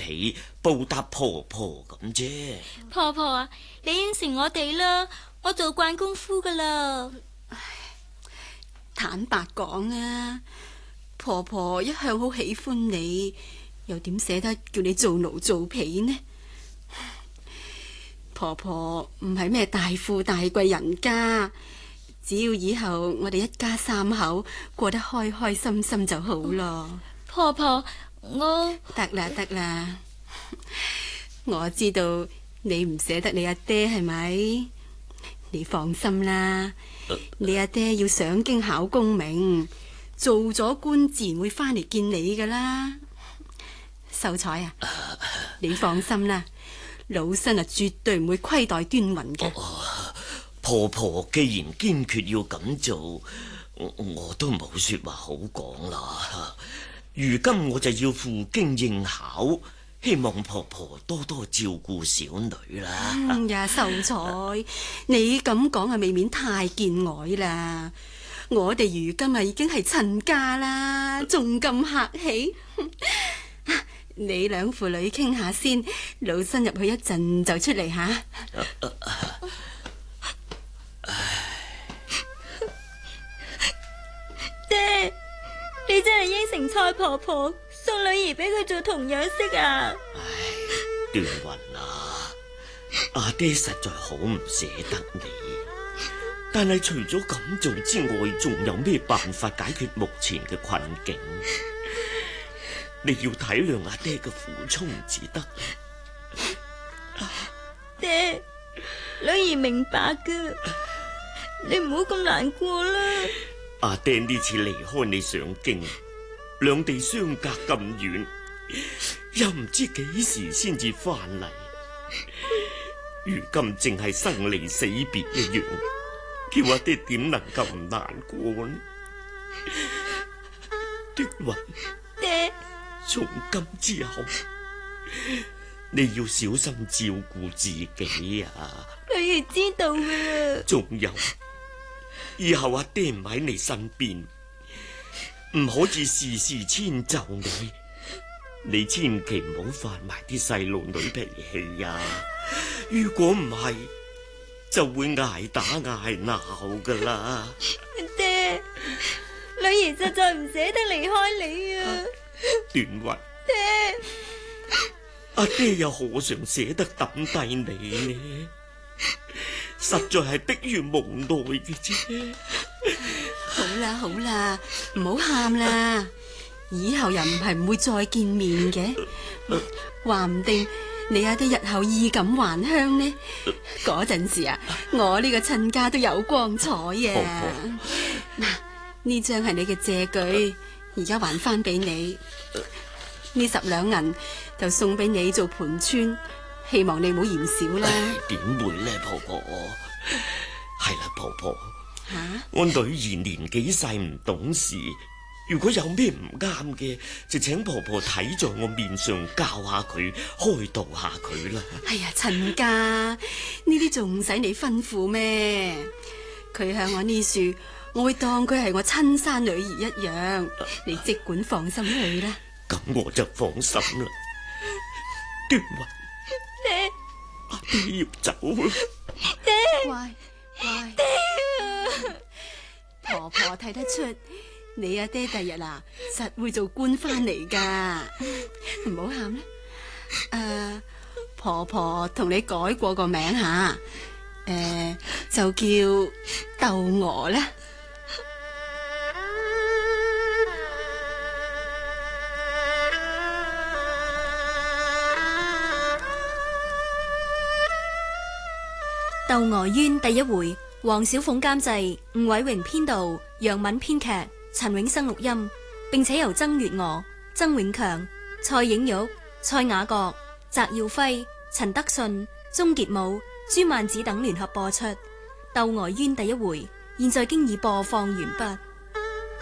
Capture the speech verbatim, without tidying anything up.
被報答婆婆咁啫。 婆婆啊，你應承我哋啦，我做慣功夫噶啦。 坦白講啊，婆婆一向好喜歡你，又點捨得叫你做奴做婢呢？婆婆唔係咩大富大貴人家，只要以後我哋一家三口過得開開心心就好咯。 婆婆，我得啦得啦，我知道你唔捨得你阿爹係咪？你放心啦，你阿爹要上京考功名，做咗官自然會翻嚟見你噶啦。秀才啊，你放心啦，老身啊絕對唔會虧待端雲嘅。 哦，婆婆既然堅決要咁做，我，我都冇說話好講啦。如今我就要赴京應考，希望婆婆多多照顧小女啦。 嗯呀，秀才，你咁講啊，未免太見外啦。我哋如今啊已經係親家啦，仲咁客氣。你兩父女傾下先，老身入去一陣就出嚟吓。 爹，你真係應承蔡婆婆送女兒俾佢做童養媳啊？ 唉，端雲啊，阿爹實在好唔捨得你，但係除咗咁做之外，仲有咩辦法解決目前嘅困境？你要體諒阿爹嘅苦衷至得。 爹，女兒明白噶，你唔好咁難過啦。 阿爹呢次離開你上京，兩地相隔咁遠，又唔知幾時先至翻嚟。如今淨係生離死別一樣，叫阿爹點能夠唔難過呢？端雲， 爹， 從今之後，你要小心照顧自己啊！ 女兒知道噶啦。 仲有，以後阿爹唔喺你身邊，唔可以事事遷就你。你千祈唔好發埋啲細路女脾氣啊！如果唔係，就會捱打捱鬧噶啦。 爹，女兒實在唔捨得離開你啊！ 端雲， 爹， 阿爹又何嘗捨得抌低你呢？實在係迫於無奈嘅啫。 好啦好啦，唔好喊啦，以後又唔係唔會再見面嘅，話唔定你阿爹日後衣錦還鄉呢？嗰陣時啊，我呢個親家都有光彩啊！嗱，呢張係你嘅借據，而家還翻俾你。呢十兩銀就送俾你做盤川，希望你唔好嫌少啦。 點會呢，婆婆？係啦，婆婆。 吓、啊， 我女兒年紀細唔懂事，如果有咩唔啱嘅，就請婆婆睇在我面上教下佢，開導下佢啦。 哎呀，親家，呢啲仲唔使你吩咐咩？佢向我呢樹，我會當佢係我親生女兒一樣，你即管放心去啦。 咁我就放心啦。端雲， 爹， 阿爹要走啦。 爹， 乖乖， 爹啊！ 婆婆睇得出你阿爹第日啊，實會做官翻嚟噶，唔好喊啦。誒、呃，婆婆同你改過個名吓，誒、呃，就叫竇娥啦。 《竇娥冤》第一回，黃小鳳監製，吳偉榮編導，楊敏編劇，陳永生錄音，並且由曾月娥、曾永強、蔡影玉、蔡雅閣、翟耀輝、陳德信、鍾傑武、朱曼子等聯合播出。《竇娥冤》第一回，現在經已播放完畢。